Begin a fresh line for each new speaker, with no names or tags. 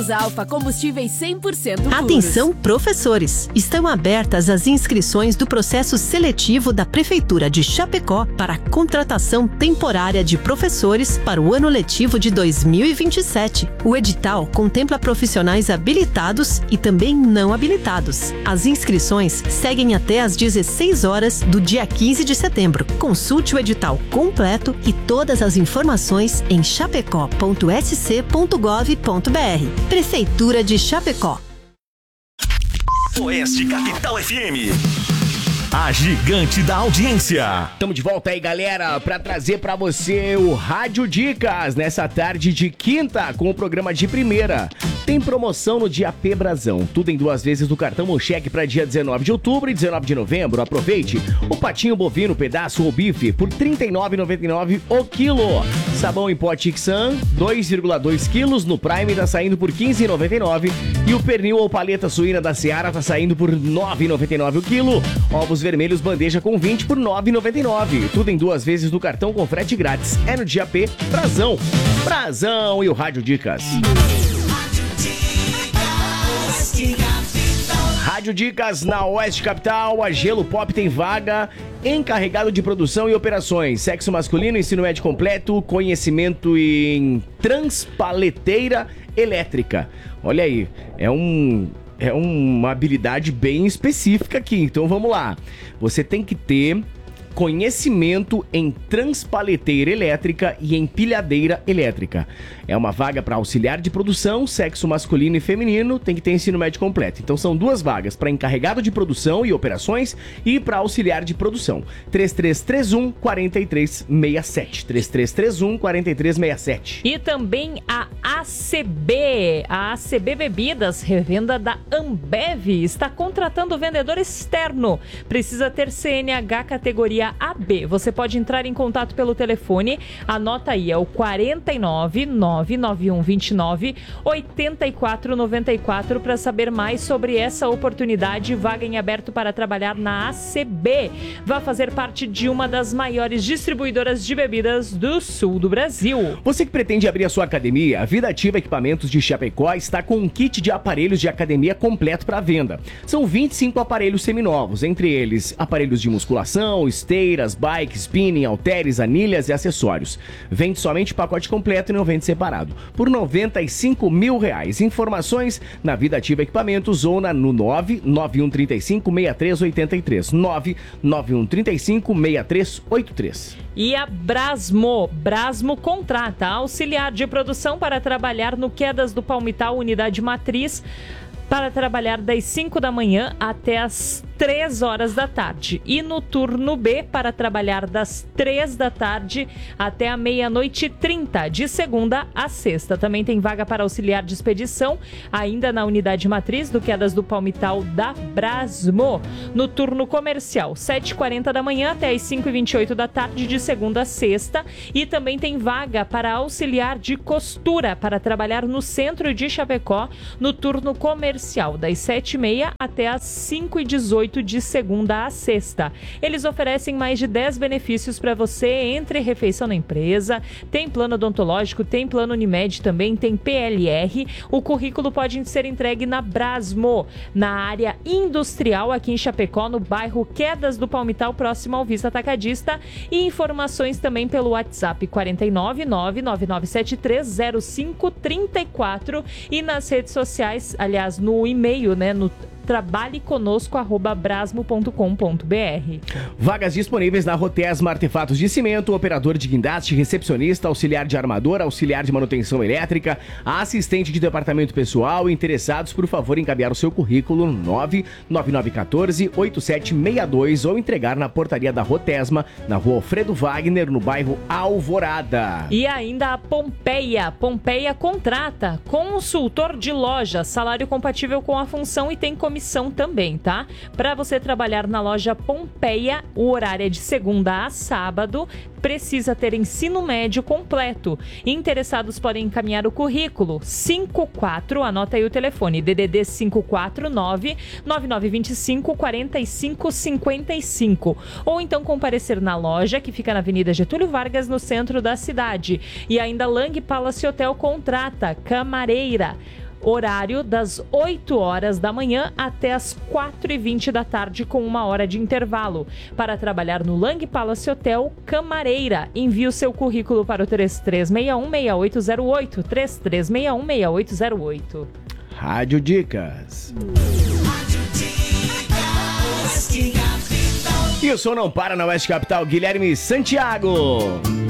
Alfa, combustíveis 100% puros.
Atenção, professores! Estão abertas as inscrições do processo seletivo da Prefeitura de Chapecó para a contratação temporária de professores para o ano letivo de 2027. O edital contempla profissionais habilitados e também não habilitados. As inscrições seguem até às 16 horas do dia 15 de setembro. Consulte o edital completo e todas as informações em chapecó.sc.gov.br. Prefeitura de Chapecó.
Oeste Capital FM. A gigante da audiência.
Estamos de volta aí, galera, para trazer para você o Rádio Dicas nessa tarde de quinta com o programa de primeira. Tem promoção no dia P Brasão, tudo em 2 vezes no cartão ou cheque para dia 19 de outubro e 19 de novembro. Aproveite o patinho bovino, pedaço ou bife por R$ 39,99 o quilo. Sabão em pó Tixan, 2,2 quilos no Prime tá saindo por R$ 15,99 e o pernil ou paleta suína da Seara tá saindo por R$ 9,99 o quilo. Ovos vermelhos bandeja com 20 por R$ 9,99. Tudo em 2 vezes no cartão com frete grátis. É no dia P Brasão. Brasão e o Rádio Dicas. Rádio Dicas na Oeste Capital. A Gelo Pop tem vaga. Encarregado de produção e operações. Sexo masculino, ensino médio completo, conhecimento em transpaleteira elétrica. Olha aí, é uma habilidade bem específica aqui, então vamos lá. Você tem que ter conhecimento em transpaleteira elétrica e empilhadeira elétrica. É uma vaga para auxiliar de produção, sexo masculino e feminino, tem que ter ensino médio completo. Então são 2 vagas, para encarregado de produção e operações e para auxiliar de produção. 3331-4367. 3331-4367.
E também a ACB Bebidas, revenda da Ambev, está contratando vendedor externo. Precisa ter CNH categoria AB. Você pode entrar em contato pelo telefone, anota aí, é o 49 991 29 84 94 para saber mais sobre essa oportunidade. Vaga em aberto para trabalhar na ACB. Vá fazer parte de uma das maiores distribuidoras de bebidas do sul do Brasil.
Você que pretende abrir a sua academia, a Vida Ativa Equipamentos de Chapecó está com um kit de aparelhos de academia completo para venda. São 25 aparelhos seminovos, entre eles aparelhos de musculação, esteiras, bikes, spinning, halteres, anilhas e acessórios. Vende somente pacote completo e não vende separado. Por R$ 95 mil. Informações na Vida Ativa Equipamentos ou no 99135-6383. 99135-6383.
E a Brasmo contrata auxiliar de produção para trabalhar no Quedas do Palmital, unidade matriz, para trabalhar das 5 da manhã até as 3 horas da tarde. E no turno B, para trabalhar das 3 da tarde até a 00:30, de segunda a sexta. Também tem vaga para auxiliar de expedição, ainda na unidade matriz do Quedas do Palmital da Brasmo. No turno comercial, 7h40 da manhã até as 5h28 da tarde, de segunda a sexta. E também tem vaga para auxiliar de costura, para trabalhar no centro de Chapecó, no turno comercial, das 7h30 até as 5h18, de segunda a sexta. Eles oferecem mais de 10 benefícios para você, entre refeição na empresa, tem plano odontológico, tem plano Unimed também, tem PLR. O currículo pode ser entregue na Brasmo, na área industrial aqui em Chapecó, no bairro Quedas do Palmital, próximo ao Vista Atacadista. E informações também pelo WhatsApp 499-9973-0534 e nas redes sociais, aliás, no e-mail, né, no trabalheconosco@brasmo.com.br.
Vagas disponíveis na Rotesma Artefatos de Cimento, operador de guindaste, recepcionista, auxiliar de armador, auxiliar de manutenção elétrica, assistente de departamento pessoal. Interessados, por favor, encaminhar o seu currículo no 99914-8762 ou entregar na portaria da Rotesma, na rua Alfredo Wagner, no bairro Alvorada.
E ainda a Pompeia contrata consultor de loja, salário compatível com a função e tem comissão também, tá? Para você trabalhar na loja Pompeia, o horário é de segunda a sábado, precisa ter ensino médio completo. Interessados podem encaminhar o currículo 54, anota aí o telefone, DDD 549-9925-4555, ou então comparecer na loja, que fica na Avenida Getúlio Vargas, no centro da cidade. E ainda Lang Palace Hotel contrata camareira. Horário das 8 horas da manhã até as 4h20 da tarde, com 1 hora de intervalo. Para trabalhar no Lang Palace Hotel Camareira, envie o seu currículo para o 3361-6808. 3361-6808.
Rádio Dicas. E o som não para na Oeste Capital. Guilherme Santiago.